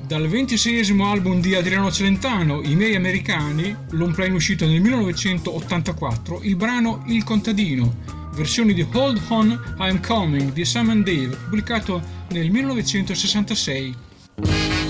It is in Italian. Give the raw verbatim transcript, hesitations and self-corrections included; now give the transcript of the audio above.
Dal ventiseiesimo album di Adriano Celentano, I miei americani, long play uscito nel millenovecentottantaquattro, il brano Il contadino, versione di Hold On I'm Coming di Sam and Dave, pubblicato nel millenovecentosessantasei.